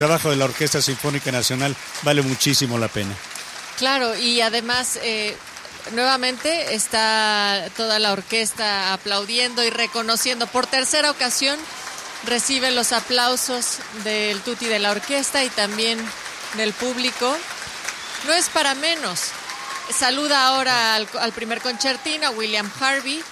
El trabajo de la Orquesta Sinfónica Nacional vale muchísimo la pena. Claro, y además nuevamente está toda la orquesta aplaudiendo y reconociendo. Por tercera ocasión recibe los aplausos del tutti de la orquesta y también del público. No es para menos. Saluda ahora al primer concertino, a William Harvey,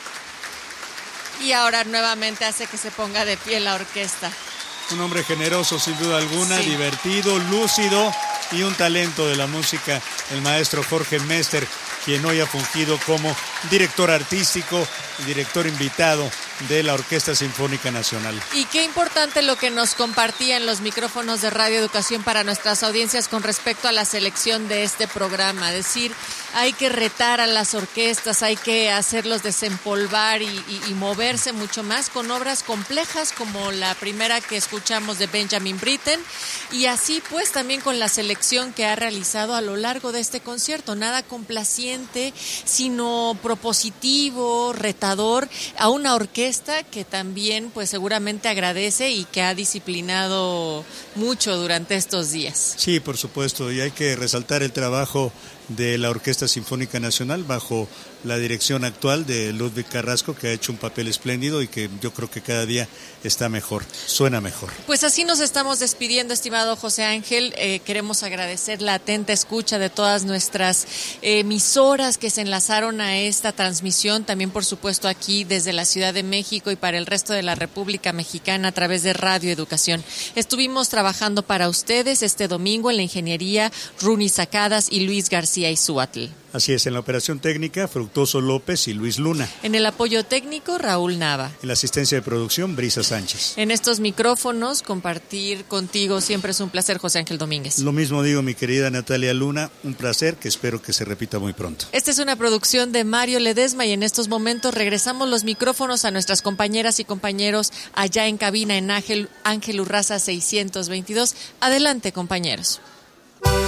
y ahora nuevamente hace que se ponga de pie la orquesta. Un hombre generoso, sin duda alguna, sí. Divertido, lúcido y un talento de la música, el maestro Jorge Mester, quien hoy ha fungido como director artístico y director invitado de la Orquesta Sinfónica Nacional. Y qué importante lo que nos compartía en los micrófonos de Radio Educación para nuestras audiencias con respecto a la selección de este programa. Es decir, hay que retar a las orquestas, hay que hacerlos desempolvar y moverse mucho más con obras complejas como la primera que escuchamos de Benjamin Britten, y así pues también con la selección que ha realizado a lo largo de este concierto. Nada complaciente, sino propositivo, retador, a una orquesta que también pues seguramente agradece y que ha disciplinado mucho durante estos días. Sí, por supuesto, y hay que resaltar el trabajo de la Orquesta Sinfónica Nacional bajo la dirección actual de Ludwig Carrasco, que ha hecho un papel espléndido y que yo creo que cada día está mejor, suena mejor. Pues así nos estamos despidiendo, estimado José Ángel. Queremos agradecer la atenta escucha de todas nuestras emisoras que se enlazaron a esta transmisión, también por supuesto aquí desde la Ciudad de México y para el resto de la República Mexicana a través de Radio Educación. Estuvimos trabajando para ustedes este domingo en la ingeniería Runi Sacadas y Luis García Izuatl. Así es, en la operación técnica, Fructuoso López y Luis Luna. En el apoyo técnico, Raúl Nava. En la asistencia de producción, Brisa Sánchez. En estos micrófonos, compartir contigo siempre es un placer, José Ángel Domínguez. Lo mismo digo, mi querida Natalia Luna, un placer que espero que se repita muy pronto. Esta es una producción de Mario Ledesma y en estos momentos regresamos los micrófonos a nuestras compañeras y compañeros allá en cabina en Ángel Urraza 622. Adelante, compañeros.